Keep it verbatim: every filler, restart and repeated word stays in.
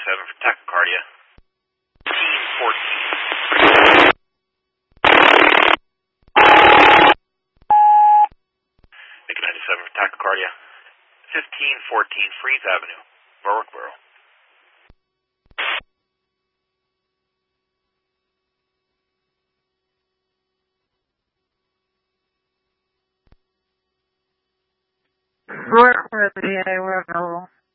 ninety-seven for tachycardia. fifteen fourteen. Lincoln ninety-seven for tachycardia. fifteen fourteen Freeze Avenue, Berwickboro. Fort Worth, V A, we're available.